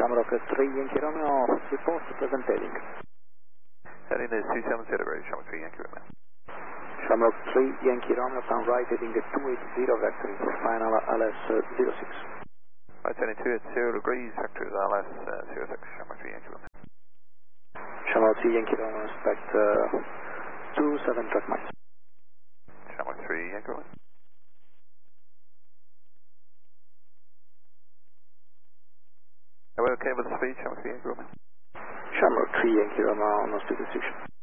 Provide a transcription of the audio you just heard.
Shamrock 3 Yankee Romeo, report present heading. Heading is 270, Shamrock 3 Yankee Romeo. Shamrock 3 Yankee Romeo, turn right heading 280 vectoring, final LS 06. Right, heading 280 degrees, vector is LS 06, Shamrock 3 Yankee Romeo. Shamrock 3 Yankee Romeo, expect 27 track miles. Shamrock 3 Yankee Romeo. Are we okay with the speed, Shamrock 3 Yankee Romeo? Shamrock 3 Yankee Romeo, almost to the station.